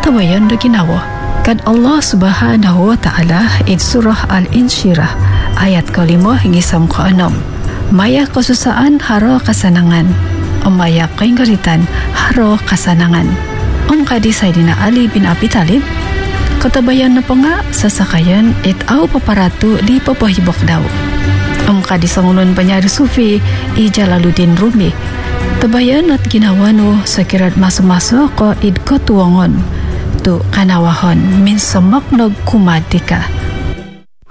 tabayan do ginawa kad Allah Subhanahu wa taala id surah Al-Insyirah ayat ke-5 hingga 6. Maya kesusaan haro kasanangan, maya kainggaritan haro kasanangan. Kadi Sayyidina Ali bin Abi Talib katabayan na pa nga sasakayan it au paparatu di papahibok daw. Kadi sangunon panyari Sufi i Jalaluddin Rumi tabayan at ginawa no sa kirat maso-maso ko id katuwangon tu kanawahon min samaknog kumadika